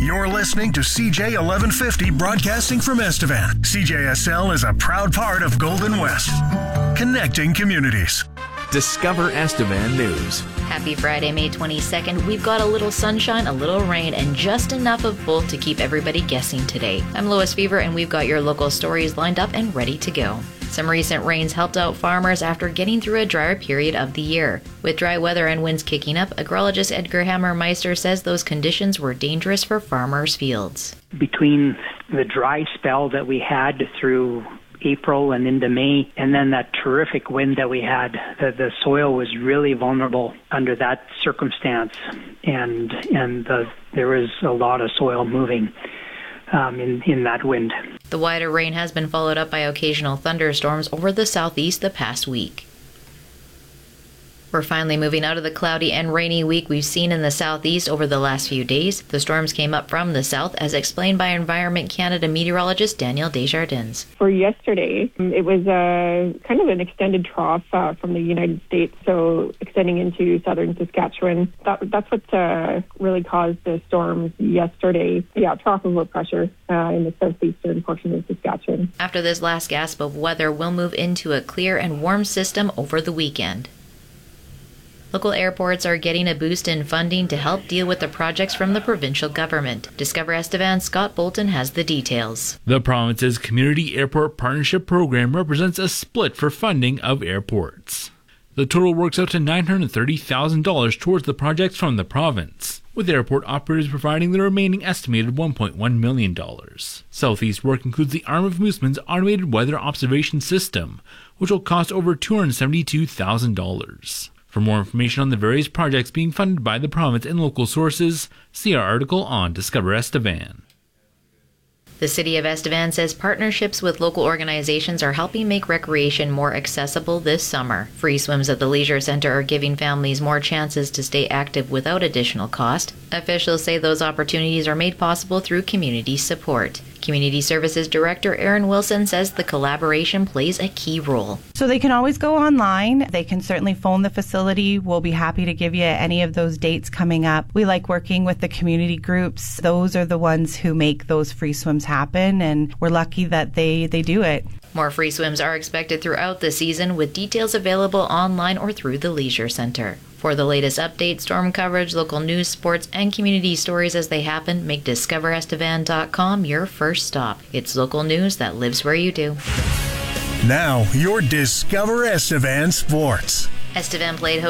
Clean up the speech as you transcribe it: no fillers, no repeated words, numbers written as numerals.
You're listening to CJ 1150 broadcasting from Estevan. CJSL is a proud part of Golden West, connecting communities. Discover Estevan News. Happy Friday, May 22nd. We've got a little sunshine, a little rain, and just enough of both to keep everybody guessing today. I'm Lois Fever, and we've got your local stories lined up and ready to go. Some recent rains helped out farmers after getting through a drier period of the year. With dry weather and winds kicking up, agrologist Edgar Hammermeister says those conditions were dangerous for farmers' fields. Between the dry spell that we had through April and into May, and then that terrific wind that we had, the soil was really vulnerable under that circumstance, and there was a lot of soil moving in that wind. The wider rain has been followed up by occasional thunderstorms over the southeast the past week. We're finally moving out of the cloudy and rainy week we've seen in the southeast over the last few days. The storms came up from the south, as explained by Environment Canada meteorologist Danielle Desjardins. For yesterday, it was kind of an extended trough from the United States, so extending into southern Saskatchewan. That's what really caused the storms yesterday. Yeah, trough of low pressure in the southeastern portion of Saskatchewan. After this last gasp of weather, we'll move into a clear and warm system over the weekend. Local airports are getting a boost in funding to help deal with the projects from the provincial government. Discover Estevan's Scott Bolton has the details. The province's Community Airport Partnership Program represents a split for funding of airports. The total works out to $930,000 towards the projects from the province, with airport operators providing the remaining estimated $1.1 million. Southeast work includes the Arm of Mooseman's automated weather observation system, which will cost over $272,000. For more information on the various projects being funded by the province and local sources, see our article on Discover Estevan. The City of Estevan says partnerships with local organizations are helping make recreation more accessible this summer. Free swims at the Leisure Centre are giving families more chances to stay active without additional cost. Officials say those opportunities are made possible through community support. Community Services Director Erin Wilson says the collaboration plays a key role. So they can always go online. They can certainly phone the facility. We'll be happy to give you any of those dates coming up. We like working with the community groups. Those are the ones who make those free swims happen, and we're lucky that they do it. More free swims are expected throughout the season, with details available online or through the Leisure Centre. For the latest updates, storm coverage, local news, sports, and community stories as they happen, make discoverestevan.com your first stop. It's local news that lives where you do. Now, your Discover Estevan Sports. Estevan played host